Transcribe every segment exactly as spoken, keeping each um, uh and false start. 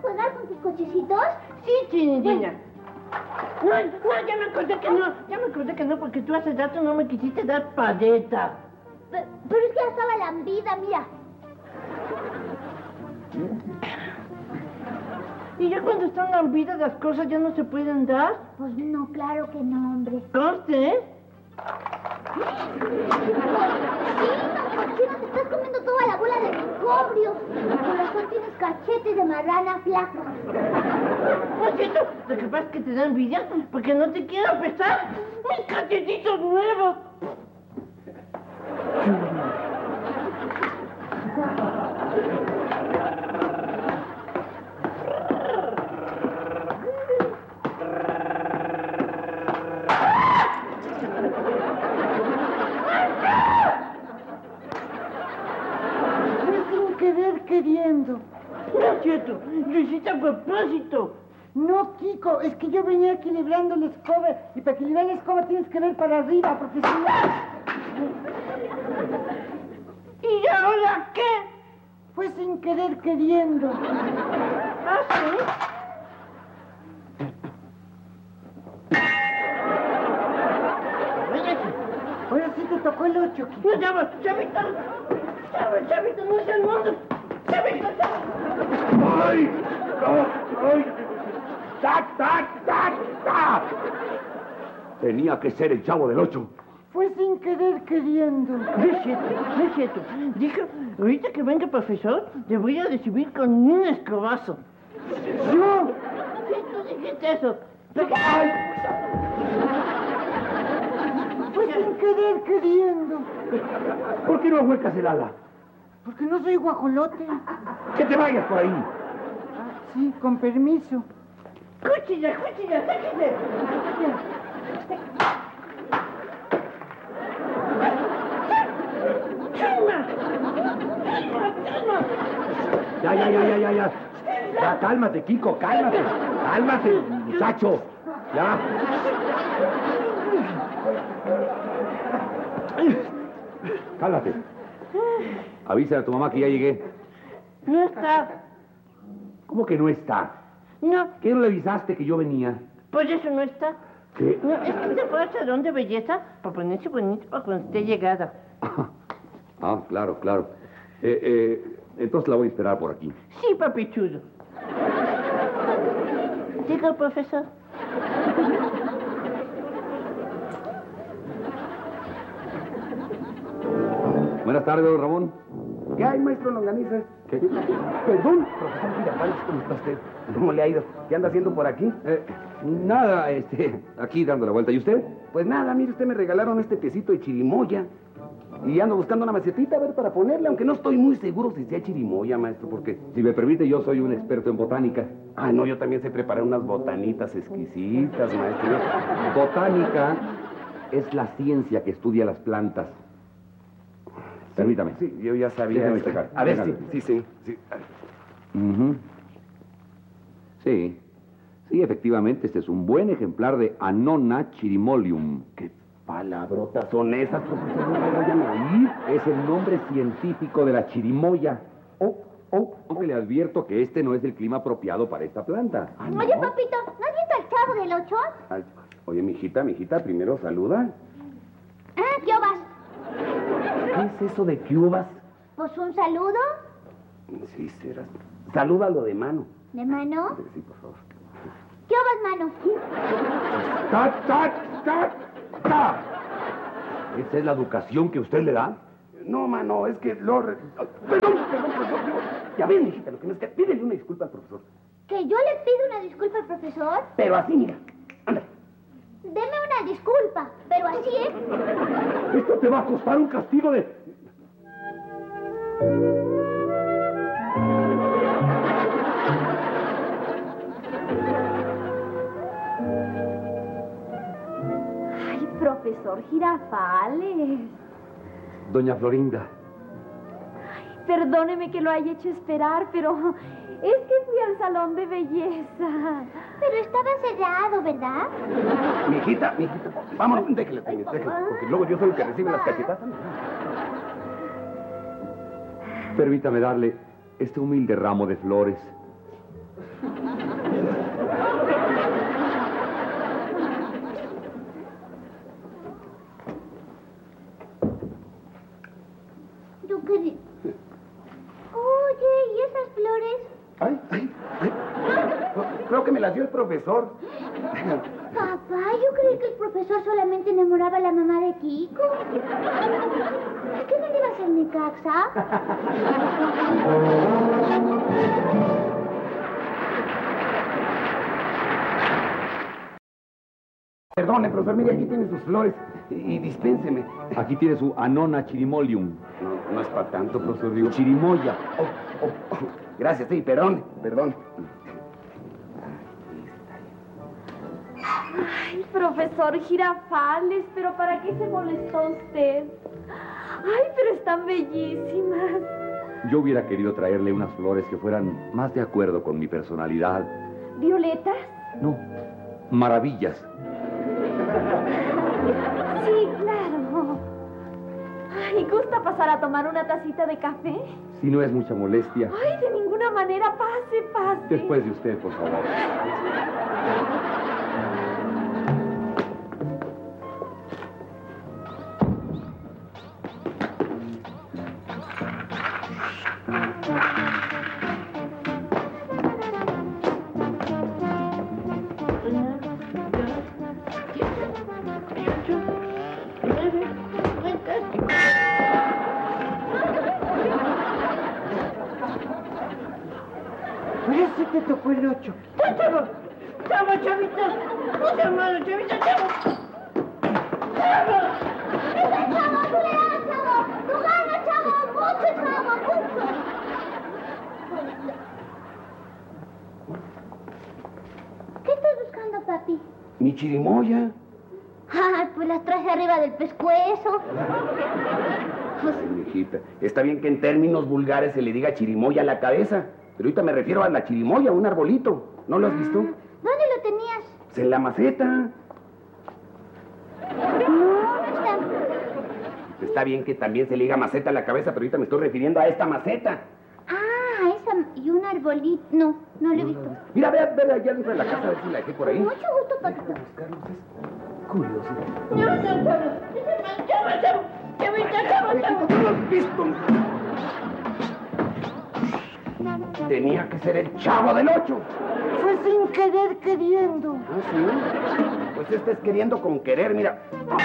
jugar con tus cochecitos? Sí, Trinidina. No, no, ya me acordé que no, ya me acordé que no, porque tú hace rato no me quisiste dar paleta. Pero, pero es que ya estaba lambida, mira. ¿Y ya cuando están lambidas las cosas ya no se pueden dar? Pues no, claro que no, hombre. ¿Conste, eh? Sí, no, cochino, te estás comiendo toda la bola de microbios. Por razón tienes cachetes de marrana flaca. Por cierto, lo que pasa es que te da envidia porque no te quiero pesar mis cachetitos nuevos. Queriendo. No es cierto, lo hiciste a propósito. No, Kiko, es que yo venía equilibrando la escoba y para equilibrar la escoba tienes que ver para arriba, porque si no... ¿Y ahora qué? Fue sin querer queriendo. ¿Ah, sí? Ahora sí te tocó el ocho, Kiko. No, llama, chavito. Llama, chavito, no es el mundo. Chavito, chavito. ¡Ay! ¡Ay! ¡Tac, tac, tac, tac! Tenía que ser el Chavo del Ocho. Fue sin querer queriendo. No es cierto, no es cierto. Dijo, ahorita que venga el profesor, le voy a recibir con un escobazo. ¿Yo? Sí, tú dijiste eso. ¡Ay! Fue sin querer queriendo. ¿Por qué no ahuecas el ala? Porque no soy guajolote. ¡Que te vayas por ahí! Ah, sí, con permiso. ¡Cuchilla, cuchilla, sáquese! ¡Calma! ¡Calma, calma! Ya, ya, ya, ya, ya, ya. Ya, cálmate, Kiko, cálmate. Cálmate, muchacho. Ya. Cálmate. Avísale a tu mamá que ya llegué. No está. ¿Cómo que no está? No, ¿Qué no le avisaste que yo venía? pues eso no está. ¿Qué? No, es que se fue al salón de belleza para ponerse bonito para cuando esté llegada. Ah, claro, claro. Eh, eh, entonces la voy a esperar por aquí. Sí, papi chulo. Diga, profesor. Buenas tardes, don Ramón. ¿Qué hay, maestro Longaniza? ¿Qué? Perdón, profesor Girafales, ¿cómo está usted? ¿Cómo le ha ido? ¿Qué anda haciendo por aquí? Eh, nada, este, aquí dando la vuelta. ¿Y usted? Pues nada, mire, usted me regalaron este tecito de chirimoya. Y ando buscando una macetita, a ver, para ponerle, aunque no estoy muy seguro si sea chirimoya, maestro, porque... Si me permite, yo soy un experto en botánica. Ah, no, yo también sé preparar unas botanitas exquisitas, maestro. Botánica es la ciencia que estudia las plantas. Permítame. Sí, yo ya sabía. Déjame esto. checar. A ver, sí, Déjame. sí, sí, sí. Ujú. Sí. Sí, efectivamente, este es un buen ejemplar de Annona chirimolium. ¿Qué palabrotas son esas, profesor? No me vayan a oír. Es el nombre científico de la chirimoya. Oh, oh, Aunque le advierto que este no es el clima apropiado para esta planta. ah, ¿no? Oye, papito, ¿no has visto al Chavo del Ocho? Ay, oye, mijita, mijita, primero saluda. Ah, ¿qué vas? ¿Qué es eso de cubas? Pues un saludo. Sí, serás. Salúdalo de mano. ¿De mano? Sí, por favor. ¿Qué vas, mano? ¡Tac, tac, tac, tac! ¿Esa es la educación que usted le da? No, mano, es que lo... re- Perdón, perdón, profesor. digo, Ya ven, mijita, lo que no es que... Pídele una disculpa al profesor. ¿Que yo le pido una disculpa al profesor? Pero así, mira. Ándale. Deme una disculpa, pero así, ¿eh? Esto te va a costar un castigo de... Ay, profesor Girafales. Doña Florinda. Perdóneme que lo haya hecho esperar, pero es que fui al salón de belleza. Pero estaba cerrado, ¿verdad? Mijita, mijita, vámonos, déjele, déjele, déjele, porque luego yo soy el que recibe las cachetazas. Permítame darle este humilde ramo de flores. me las dio el profesor. Papá, yo creí que el profesor solamente enamoraba a la mamá de Kiko. ¿Qué no le ibas al Necaxa? Perdone, profesor, mire, aquí tiene sus flores. Y, y dispénseme. Aquí tiene su Annona chirimolium. No, no es para tanto, profesor, digo. Chirimoya. Oh, oh, oh. Gracias, sí, perdón, perdón. Ay, profesor Girafales, pero ¿para qué se molestó usted? Ay, pero están bellísimas. Yo hubiera querido traerle unas flores que fueran más de acuerdo con mi personalidad. ¿Violetas? No, maravillas. Sí, claro. Ay, ¿gusta pasar a tomar una tacita de café? Si no es mucha molestia. Ay, de ninguna manera, pase, pase. Después de usted, por favor. Parece que te tocó el ocho. ¡Chavo! ¡Chavo, chavito! ¡No seas malo, chavito, chavo! ¡Chavo! ¡Ese chavo, tú le das, chavo! ¡Tú ganas, chavo! ¡Mucho, chavo, mucho! ¿Qué estás buscando, papi? Mi chirimoya. Ay, pues las traje arriba del pescuezo. Pues, Mijita, está bien que en términos vulgares se le diga chirimoya a la cabeza, pero ahorita me refiero a la chirimoya, un arbolito. ¿No lo has visto? ¿dónde lo tenías? Pues en la maceta. No, no está. Está bien que también se le diga maceta a la cabeza, pero ahorita me estoy refiriendo a esta maceta. Ah, esa. Y un arbolito. No, no lo he visto. Mira, ve, ve allá dentro de la casa a ver si la dejé por ahí. Mucho gusto, papi. Buscarlos, es curioso. ¡No, no, chavo! ¡Chavo, chavo! ¡Chavito, chavo, Oye, chavo! Kiko, ¿tú lo has visto? Tenía que ser el Chavo del Ocho. Fue sin querer queriendo. ¿Ah, sí? Pues este es queriendo con querer, mira.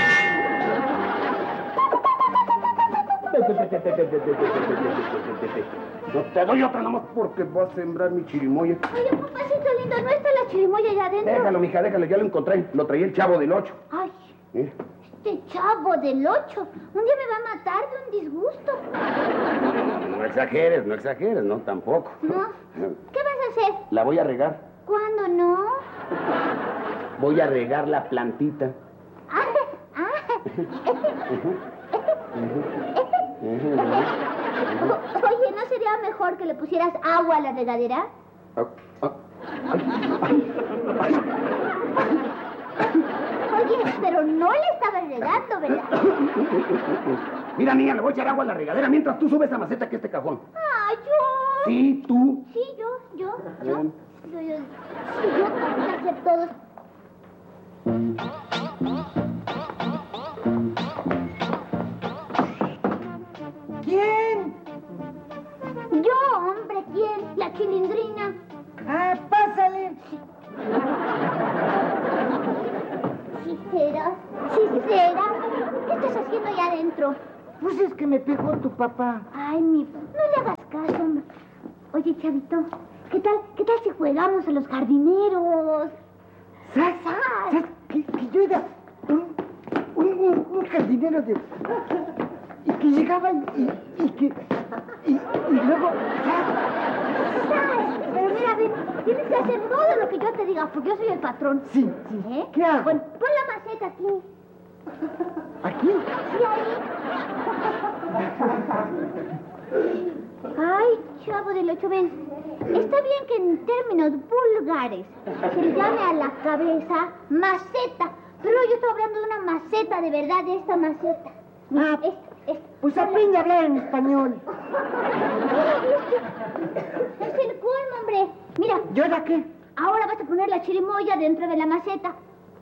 No te doy otra nomás porque vas a sembrar mi chirimoya. Oye, papacito lindo, ¿no está la chirimoya allá adentro? Déjalo, mija, déjalo, ya lo encontré. Lo traía el Chavo del Ocho. Ay, Mira. este chavo del ocho. Un día me va a matar de un disgusto. No exageres, no exageres, no, tampoco. ¿No? ¿Qué vas a hacer? La voy a regar. ¿Cuándo no? Voy a regar la plantita. Ah, ah. O- Oye, ¿no sería mejor que le pusieras agua a la regadera? Ah, ah, ay, ay, Oye, pero no le estabas regando, ¿verdad? Mira, niña, le voy a echar agua a la regadera mientras tú subes esa maceta que este cajón. Ah, yo. Sí, tú. Sí, yo, yo, yo. Bien. Yo, yo. Sí, yo tengo que hacer todos. ¿Quién? Yo, hombre, ¿quién? La chilindrina. Ah, pásale. Sí será, sí será. ¿Qué estás haciendo allá adentro? Pues es que me pegó tu papá. Ay, mi... No le hagas caso, hombre. Oye, chavito, ¿qué tal, qué tal si jugamos a los jardineros? ¿Sabes? ¿Sabes? Que, que yo era un, un, un, un jardinero de... Y que llegaba y, y, y que... Y, y luego... ¿Sabes? Pero mira, ven, tienes que hacer todo lo que yo te diga, porque yo soy el patrón. Sí, sí. ¿Eh? ¿Qué hago? Bueno, pon la maceta aquí. ¿Aquí? Sí, ahí. Ay, chavo del ocho, ven. Está bien que en términos vulgares se le llame a la cabeza maceta, pero yo estoy hablando de una maceta de verdad, de esta maceta. Ah, Esta, esta. pues aprende a hablar en español. Es el colmo, hombre. Mira, ¿Y ahora qué? ahora vas a poner la chirimoya dentro de la maceta.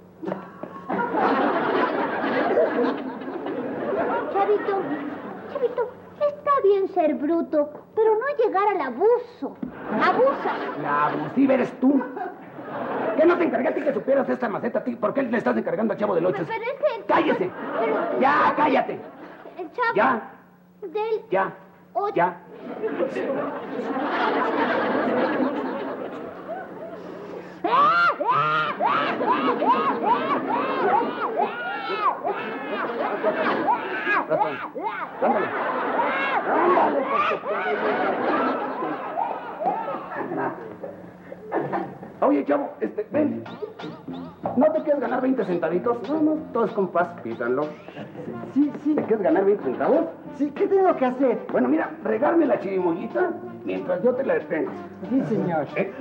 Chavito, Chavito, está bien ser bruto, pero no llegar al abuso. Abusas. La abusiva eres tú. ¿Qué no te encargué a ti que supieras esta maceta a ti? ¿Por qué le estás encargando al Chavo del Ocho? Pero es que... ¡Cállese! Pero- ¡Ya, cállate! El Chavo... ¡Ya! Del... ¡Ya! Ocho. ¡Ya! Ándale. Ándale, Oye, Chavo, este, ven. ¿No te quieres ganar veinte centavitos? No, no, todo es compás, písanlo. Sí, sí. ¿Te quieres ganar veinte centavos? Sí, ¿qué tengo que hacer? Bueno, mira, regarme la chirimoyita mientras yo te la detengo. Sí, señor. ¿Eh?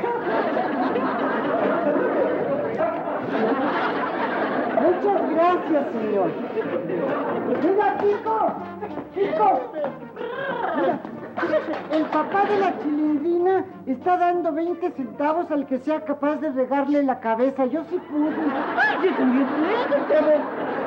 Muchas gracias, señor. Mira, Chico. Chico. Mira, el papá de la chilindrina está dando veinte centavos al que sea capaz de regarle la cabeza. Yo sí pude. Ay, yo también puedo, Chavo.